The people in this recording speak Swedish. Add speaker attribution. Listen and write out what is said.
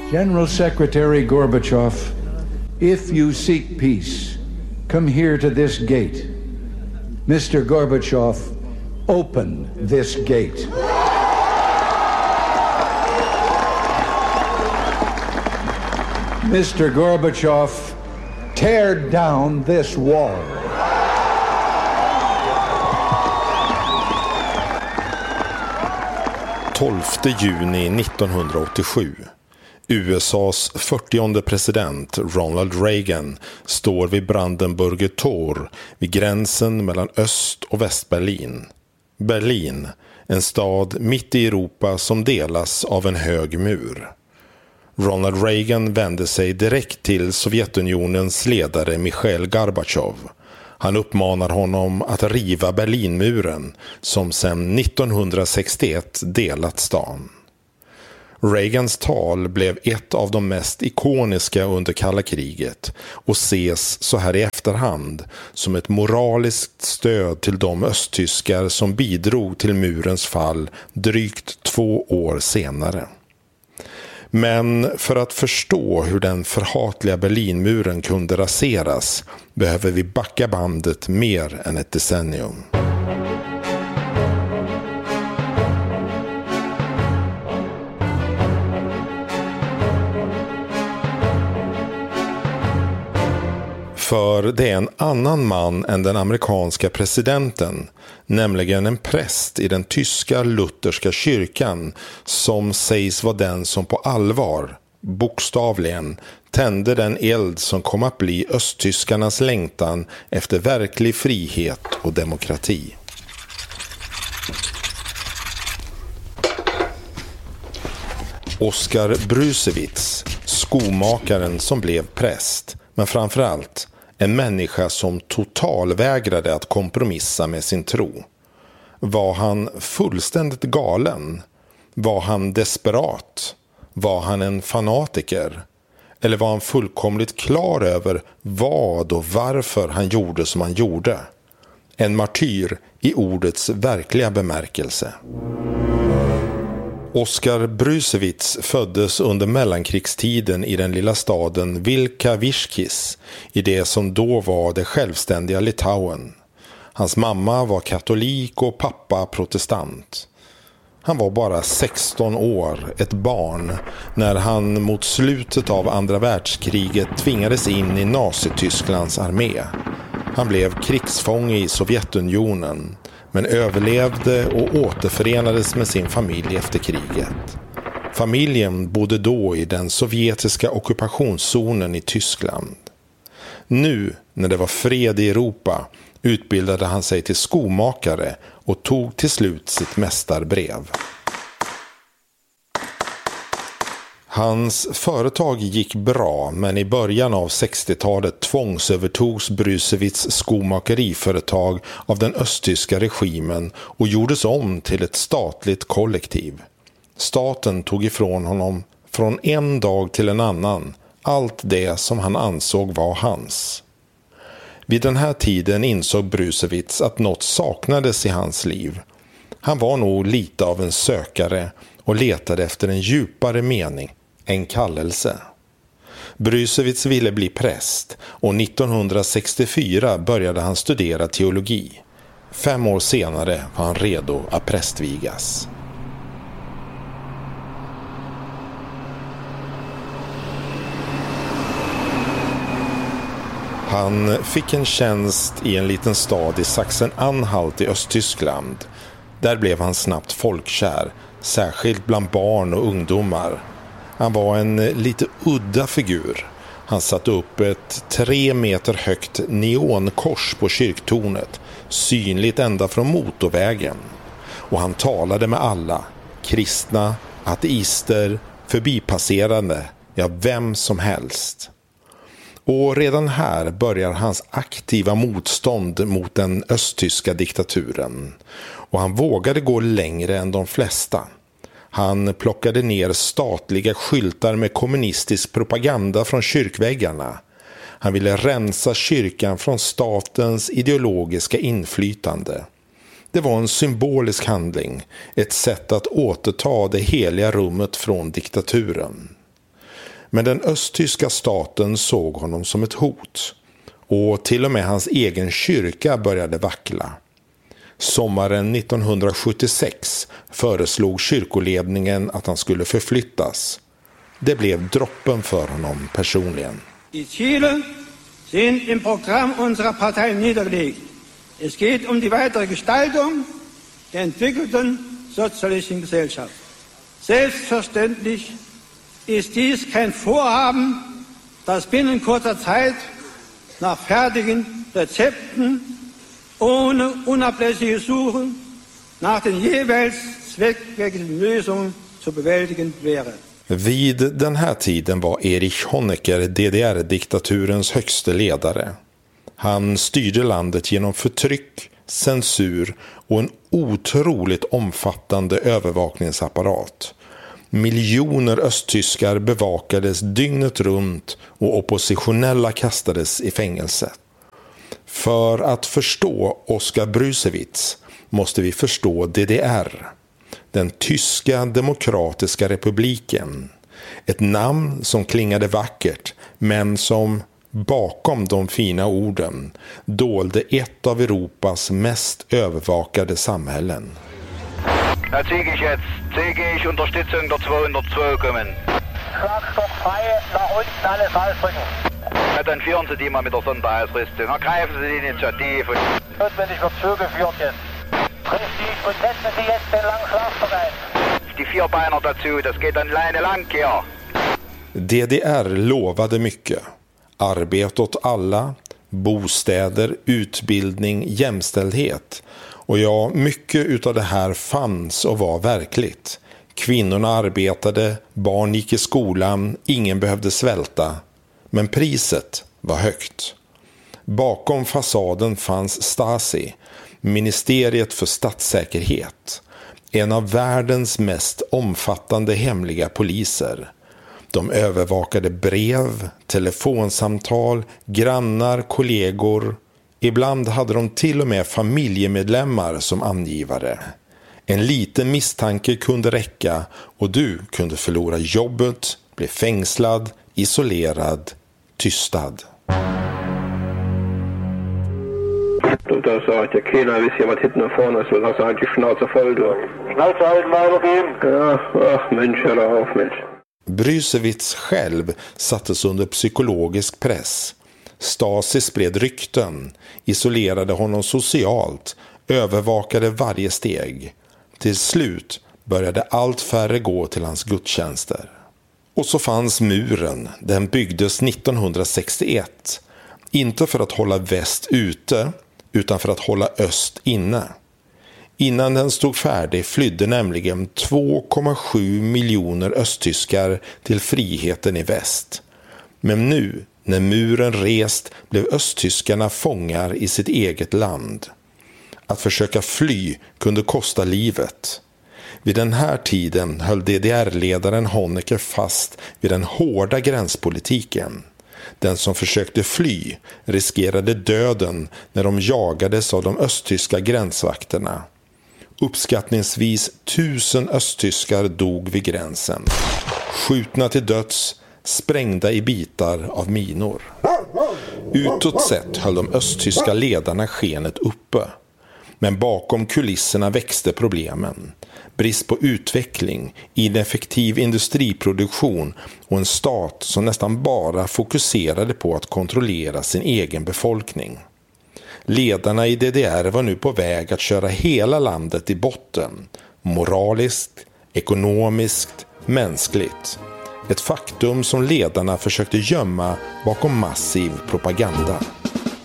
Speaker 1: General Secretary Gorbachev, if you seek peace, come here to this gate. Mr. Gorbachev, open this gate. Mr. Gorbachev, tear down this wall.
Speaker 2: –12 juni 1987. USAs 40:e president Ronald Reagan står vid Brandenburger Tor vid gränsen mellan Öst- och Västberlin. Berlin, en stad mitt i Europa som delas av en hög mur. Ronald Reagan vände sig direkt till Sovjetunionens ledare Mikhail Gorbachev. Han uppmanar honom att riva Berlinmuren som sedan 1961 delat stan. Reagans tal blev ett av de mest ikoniska under kalla kriget och ses så här i efterhand som ett moraliskt stöd till de östtyskar som bidrog till murens fall drygt 2 år senare. Men för att förstå hur den förhatliga Berlinmuren kunde raseras behöver vi backa bandet mer än ett decennium. För det är en annan man än den amerikanska presidenten, nämligen en präst i den tyska lutherska kyrkan som sägs vara den som på allvar, bokstavligen, tände den eld som kom att bli östtyskarnas längtan efter verklig frihet och demokrati. Oskar Brusewitz, skomakaren som blev präst, men framförallt en människa som totalvägrade att kompromissa med sin tro. Var han fullständigt galen? Var han desperat? Var han en fanatiker? Eller var han fullkomligt klar över vad och varför han gjorde som han gjorde? En martyr i ordets verkliga bemärkelse. Oskar Brusewitz föddes under mellankrigstiden i den lilla staden Vilkaviškis i det som då var det självständiga Litauen. Hans mamma var katolik och pappa protestant. Han var bara 16 år, ett barn, när han mot slutet av andra världskriget tvingades in i Nazitysklands armé. Han blev krigsfånge i Sovjetunionen, men överlevde och återförenades med sin familj efter kriget. Familjen bodde då i den sovjetiska ockupationszonen i Tyskland. Nu, när det var fred i Europa, utbildade han sig till skomakare och tog till slut sitt mästarbrev. Hans företag gick bra, men i början av 60-talet tvångsövertogs Brusewitz skomakeriföretag av den östtyska regimen och gjordes om till ett statligt kollektiv. Staten tog ifrån honom från en dag till en annan allt det som han ansåg var hans. Vid den här tiden insåg Brusewitz att något saknades i hans liv. Han var nog lite av en sökare och letade efter en djupare mening, en kallelse. Brusewitz ville bli präst och 1964 började han studera teologi. 5 år senare var han redo att prästvigas. Han fick en tjänst i en liten stad i Sachsen-Anhalt i Östtyskland. Där blev han snabbt folkkär, särskilt bland barn och ungdomar. Han var en lite udda figur. Han satte upp ett 3 meter högt neonkors på kyrktornet, synligt ända från motorvägen. Och han talade med alla, kristna, ateister, förbipasserande, ja vem som helst. Och redan här börjar hans aktiva motstånd mot den östtyska diktaturen. Och han vågade gå längre än de flesta. Han plockade ner statliga skyltar med kommunistisk propaganda från kyrkväggarna. Han ville rensa kyrkan från statens ideologiska inflytande. Det var en symbolisk handling, ett sätt att återta det heliga rummet från diktaturen. Men den östtyska staten såg honom som ett hot. Och till och med hans egen kyrka började vackla. Sommaren 1976 föreslog kyrkoledningen att han skulle förflyttas. Det blev droppen för honom personligen.
Speaker 3: Die Ziele sind im Programm unserer Partei niedergelegt. Es geht die weitere Gestaltung der entwickelten sozialistischen Gesellschaft. Selbstverständlich ist dies kein Vorhaben, das binnen kurzer Zeit nach fertigen Rezepten ohne unablässige Suche nach den jeweils zweckmäßigen Lösungen zu bewältigen wäre.
Speaker 2: Vid den här tiden var Erich Honecker DDR-diktaturens högste ledare. Han styrde landet genom förtryck, censur och en otroligt omfattande övervakningsapparat. Miljoner östtyskar bevakades dygnet runt och oppositionella kastades i fängelse. För att förstå Oskar Brusewitz måste vi förstå DDR, den tyska demokratiska republiken. Ett namn som klingade vackert men som bakom de fina orden dolde ett av Europas mest övervakade samhällen.
Speaker 4: Da zeige ich Unterstützung der 202 kommen.
Speaker 5: Schlagstock frei, nach unten alles rausdrücken.
Speaker 4: Ja, dann führen Sie die mal mit der Sonderausrüstung. Ergreifen Sie die Initiative.
Speaker 5: Notwendig wird zugeführt jetzt. Richtig, und setzen Sie jetzt den langen Schlagstock ein.
Speaker 4: Die Vierbeiner dazu, das geht dann alleine lang hier.
Speaker 2: DDR lovade mycket. Arbete åt alla, bostäder, utbildning, jämställdhet. Och ja, mycket utav det här fanns och var verkligt. Kvinnorna arbetade, barn gick i skolan, ingen behövde svälta. Men priset var högt. Bakom fasaden fanns Stasi, Ministeriet för statssäkerhet. En av världens mest omfattande hemliga poliser. De övervakade brev, telefonsamtal, grannar, kollegor. Ibland hade de till och med familjemedlemmar som angivare. En liten misstanke kunde räcka och du kunde förlora jobbet, bli fängslad, isolerad, tystad.
Speaker 6: Da sagt ja keiner, wisst ihr, was hinten und vorne ist, was sagt die Schnauze voll, du.
Speaker 5: Schnauze halten, weitergehen.
Speaker 6: Ja, ach Mensch, hör doch auf, Mensch.
Speaker 2: Brusewitz själv sattes under psykologisk press. Stasi spred rykten, isolerade honom socialt, övervakade varje steg. Till slut började allt färre gå till hans gudstjänster. Och så fanns muren, den byggdes 1961. Inte för att hålla väst ute, utan för att hålla öst inne. Innan den stod färdig flydde nämligen 2,7 miljoner östtyskar till friheten i väst. Men nu, när muren rest, blev östtyskarna fångar i sitt eget land. Att försöka fly kunde kosta livet. Vid den här tiden höll DDR-ledaren Honecker fast vid den hårda gränspolitiken. Den som försökte fly riskerade döden när de jagades av de östtyska gränsvakterna. Uppskattningsvis 1000 östtyskar dog vid gränsen. Skjutna till döds, sprängda i bitar av minor. Utåt sett höll de östtyska ledarna skenet uppe. Men bakom kulisserna växte problemen. Brist på utveckling, ineffektiv industriproduktion och en stat som nästan bara fokuserade på att kontrollera sin egen befolkning. Ledarna i DDR var nu på väg att köra hela landet i botten. Moraliskt, ekonomiskt, mänskligt. Ett faktum som ledarna försökte gömma bakom massiv propaganda.